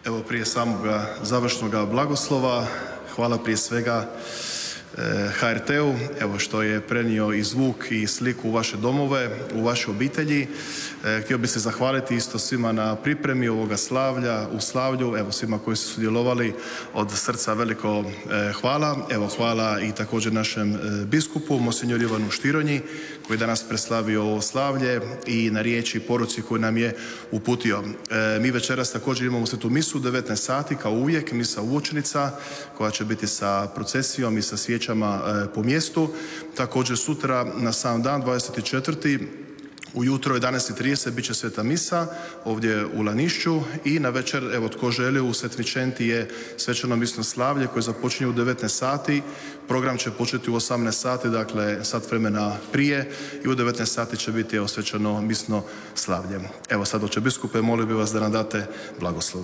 Evo prije samog završnog blagoslova, hvala prije svega HRT-u, evo što je prenio i zvuk i sliku u vaše domove, u vaše obitelji. Htio bih se zahvaliti isto svima na pripremi ovoga slavlja, u slavlju, evo svima koji su sudjelovali, od srca veliko hvala. Evo hvala i također našem biskupu, monsinjor Ivanu Štironji, koji je danas preslavio ovo slavlje i na riječi i poruci koju nam je uputio. Mi večeras također imamo svetu misu u 19 sati, kao uvijek, misa uočenica, koja će biti sa procesijom i sa svijećama po mjestu. Također sutra na sam dan 24. ujutro 11:30 bit će sveta misa ovdje u Lanišću i na večer, evo tko želi, u Svet Vičenti je svečano misno slavlje koje započinje u 19 sati. Program će početi u 18 sati, dakle sat vremena prije, i u 19 sati će biti svečano misno slavlje. Evo sad, oče biskupe, molio bih vas da nam date blagoslov.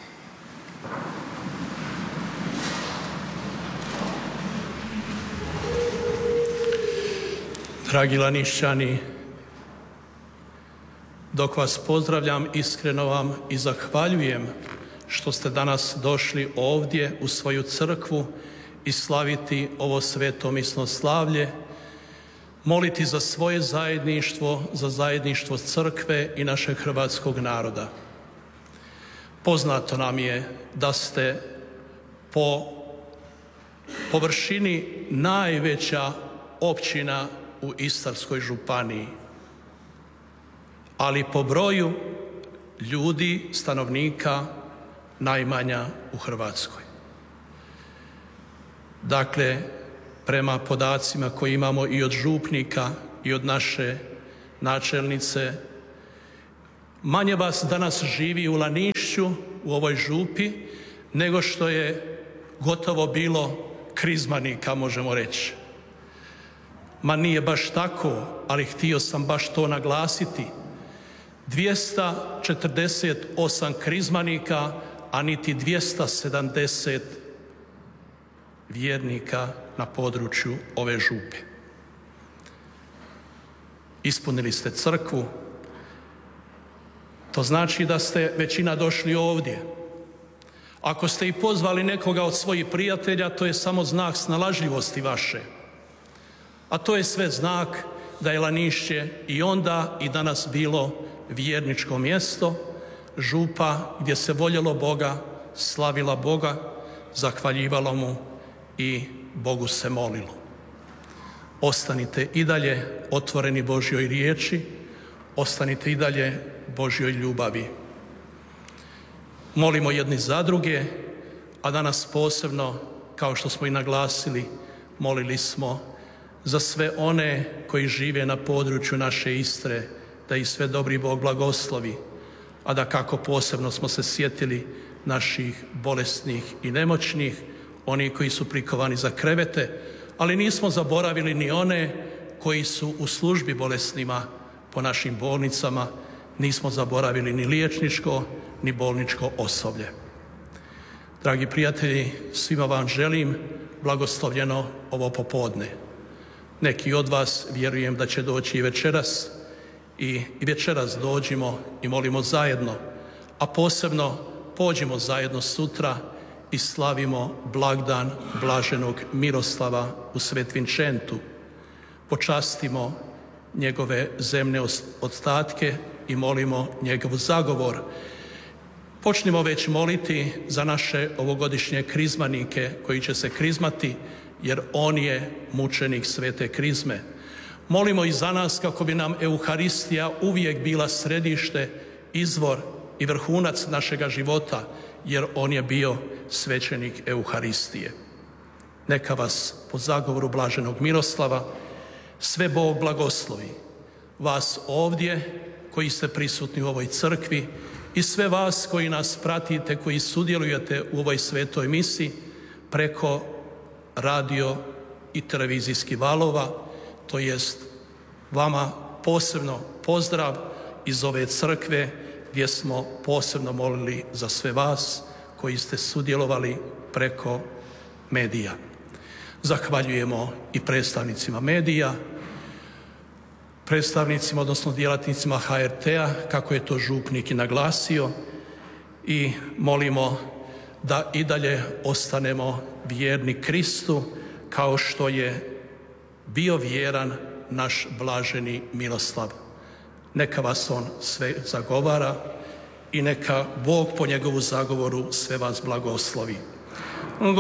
Dragi Lanišćani, dok vas pozdravljam, iskreno vam i zahvaljujem što ste danas došli ovdje u svoju crkvu i slaviti ovo sveto misno slavlje, moliti za svoje zajedništvo, za zajedništvo crkve i našeg hrvatskog naroda. Poznato nam je da ste po površini najveća općina u Istarskoj županiji, ali po broju ljudi, stanovnika, najmanja u Hrvatskoj. Dakle, prema podacima koje imamo i od župnika i od naše načelnice, manje vas danas živi u Lanišću, u ovoj župi, nego što je gotovo bilo krizmanika, možemo reći. Ma nije baš tako, ali htio sam baš to naglasiti. 248 krizmanika, a niti 270 vjernika na području ove župe. Ispunili ste crkvu, to znači da ste većina došli ovdje. Ako ste i pozvali nekoga od svojih prijatelja, to je samo znak snalažljivosti vaše. A to je sve znak da je Lanišće i onda i danas bilo vjerničko mjesto, župa gdje se voljelo Boga, slavila Boga, zahvaljivalo mu i Bogu se molilo. Ostanite i dalje otvoreni Božjoj riječi, ostanite i dalje Božjoj ljubavi. Molimo jedni za druge, a danas posebno, kao što smo i naglasili, molili smo za sve one koji žive na području naše Istre, da ih sve dobri Bog blagoslovi, a da kako posebno smo se sjetili naših bolesnih i nemoćnih, oni koji su prikovani za krevete, ali nismo zaboravili ni one koji su u službi bolesnima po našim bolnicama, nismo zaboravili ni liječničko, ni bolničko osoblje. Dragi prijatelji, svima vam želim blagoslovljeno ovo popodne. Neki od vas vjerujem da će doći i večeras, i večeras dođimo i molimo zajedno, a posebno pođimo zajedno sutra i slavimo blagdan blaženog Miroslava u Svet Vičentu. Počastimo njegove zemne ostatke i molimo njegov zagovor. Počnimo već moliti za naše ovogodišnje krizmanike koji će se krizmati, jer on je mučenik svete krizme. Molimo i za nas kako bi nam Euharistija uvijek bila središte, izvor i vrhunac našega života, jer on je bio svećenik Euharistije. Neka vas po zagovoru blaženog Miroslava sve Bog blagoslovi, vas ovdje koji ste prisutni u ovoj crkvi i sve vas koji nas pratite, koji sudjelujete u ovoj svetoj misi preko radio i televizijskih valova, to jest vama posebno pozdrav iz ove crkve gdje smo posebno molili za sve vas koji ste sudjelovali preko medija. Zahvaljujemo i predstavnicima medija, predstavnicima, odnosno djelatnicima HRT-a, kako je to župnik i naglasio, i molimo da i dalje ostanemo vjerni Kristu kao što je bio vjeran naš blaženi Miroslav. Neka vas on sve zagovara i neka Bog po njegovu zagovoru sve vas blagoslovi.